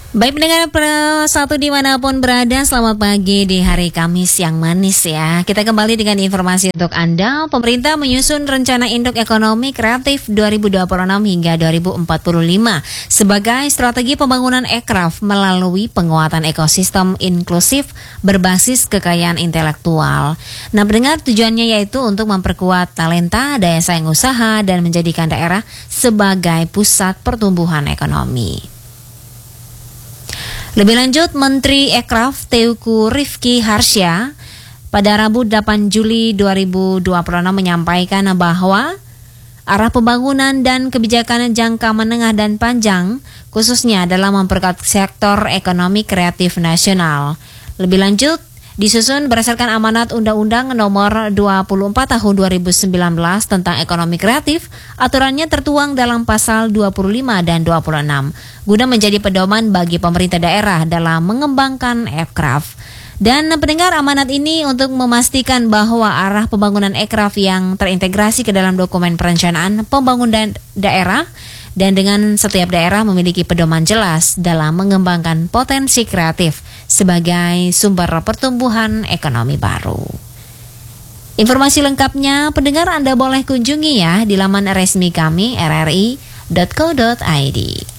Baik pendengar satu dimanapun berada, selamat pagi di hari Kamis yang manis ya. Kita kembali dengan informasi untuk Anda. Pemerintah menyusun rencana induk ekonomi kreatif 2026 hingga 2045 sebagai strategi pembangunan ekraf melalui penguatan ekosistem inklusif berbasis kekayaan intelektual. Nah pendengar, tujuannya yaitu untuk memperkuat talenta, daya saing usaha, dan menjadikan daerah sebagai pusat pertumbuhan ekonomi. Lebih lanjut, Menteri Ekraf Teuku Rifki Harsya pada Rabu 8 Juli 2026 menyampaikan bahwa arah pembangunan dan kebijakan jangka menengah dan panjang khususnya adalah memperkuat sektor ekonomi kreatif nasional. Lebih lanjut, disusun berdasarkan amanat Undang-Undang Nomor 24 Tahun 2019 tentang ekonomi kreatif. Aturannya tertuang dalam pasal 25 dan 26 guna menjadi pedoman bagi pemerintah daerah dalam mengembangkan ekraf. Dan pendengar, amanat ini untuk memastikan bahwa arah pembangunan ekraf yang terintegrasi ke dalam dokumen perencanaan pembangunan daerah dan dengan setiap daerah memiliki pedoman jelas dalam mengembangkan potensi kreatif sebagai sumber pertumbuhan ekonomi baru. Informasi lengkapnya pendengar Anda boleh kunjungi ya di laman resmi kami rri.co.id.